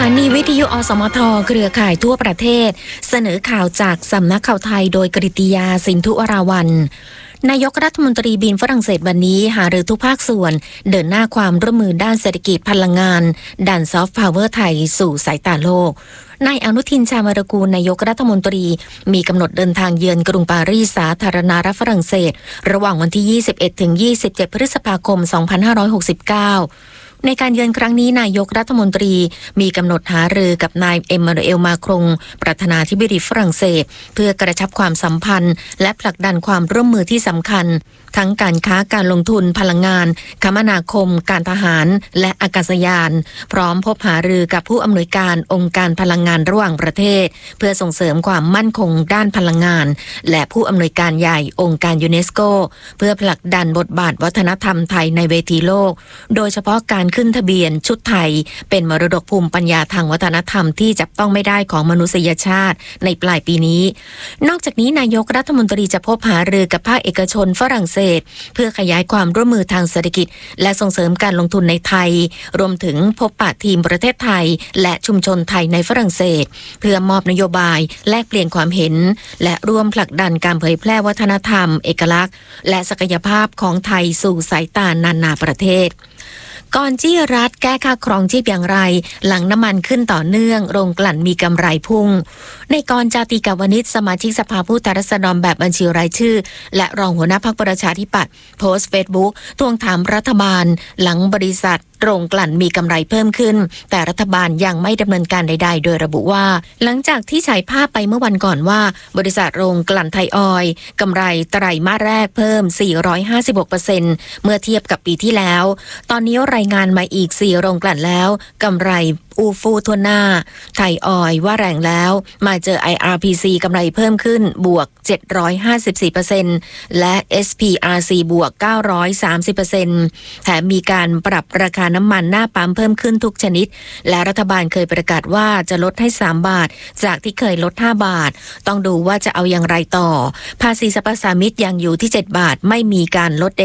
านีวิทยุอสมทเครือข่ายทั่วประเทศเสนอข่าวจากสำนักข่าวไทยโดยกฤติยาสินธุวราวัลย์นายกรัฐมนตรีบินฝรั่งเศสวันนี้หารือทุกภาคส่วนเดินหน้าความร่วมมือด้านเศรษฐกิจพลังงานดันซอฟต์พาวเวอร์ไทยสู่สายตาโลกนายอนุทินชาญวิรากูลนายกรัฐมนตรีมีกำหนดเดินทางเยือนกรุงปารีสสาธารณรัฐฝรั่งเศสระหว่างวันที่ 21 ถึง 27 พฤษภาคม 2569ในการเยือนครั้งนี้นายกรัฐมนตรีมีกำหนดหารือกับนายเอ็มมานูเอลมาครงประธานาธิบดีฝรั่งเศสเพื่อกระชับความสัมพันธ์และผลักดันความร่วมมือที่สำคัญทั้งการค้าการลงทุนพลังงานคมนาคมการทหารและอากาศยานพร้อมพบหารือกับผู้อำนวยการองค์การพลังงานระหว่างประเทศเพื่อส่งเสริมความมั่นคงด้านพลังงานและผู้อำนวยการใหญ่องค์การยูเนสโกเพื่อผลักดันบทบาทวัฒนธรรมไทยในเวทีโลกโดยเฉพาะการขึ้นทะเบียนชุดไทยเป็นมรดกภูมิปัญญาทางวัฒนธรรมที่จับต้องไม่ได้ของมนุษยชาติในปลายปีนี้นอกจากนี้นายกรัฐมนตรีจะพบหารือกับภาคเอกชนฝรั่งเศสเพื่อขยายความร่วมมือทางเศรษฐกิจและส่งเสริมการลงทุนในไทยรวมถึงพบปะทีมประเทศไทยและชุมชนไทยในฝรั่งเศสเพื่อมอบนโยบายแลกเปลี่ยนความเห็นและร่วมผลักดันการเผยแพร่วัฒนธรรมเอกลักษณ์และศักยภาพของไทยสู่สายตานานาประเทศก่อนที่รัฐแก้ค่าครองชีพอย่างไรหลังน้ำมันขึ้นต่อเนื่องโรงกลั่นมีกำไรพุ่งในกรจาติกาวนิชสมาชิกสภาผู้แทนราษฎรแบบบัญชีรายชื่อและรองหัวหน้าพรรคประชาธิปัตย์โพสต์เฟซบุ๊กทวงถามรัฐบาลหลังบริษัทโรงกลั่นมีกำไรเพิ่มขึ้นแต่รัฐบาลยังไม่ดำเนินการใดๆโดยระบุว่าหลังจากที่ฉายภาพไปเมื่อวันก่อนว่าบริษัทโรงกลั่นไทยออยล์กำไรไตรมาสแรกเพิ่ม 456% เมื่อเทียบกับปีที่แล้วตอนนี้รายงานมาอีก4โรงกลั่นแล้วกำไรอูฟูทั่วหน้าไทยออยล์ว่าแรงแล้วมาเจอ IRPC กำไรเพิ่มขึ้นบวก 754% และ SPRC บวก 930% แถมมีการปรับราคาน้ำมันหน้าปั๊มเพิ่มขึ้นทุกชนิดและรัฐบาลเคยประกาศว่าจะลดให้3บาทจากที่เคยลด5บาทต้องดูว่าจะเอาอย่างไรต่อภาษีสรรพสามิตยังอยู่ที่7บาทไม่มีการลด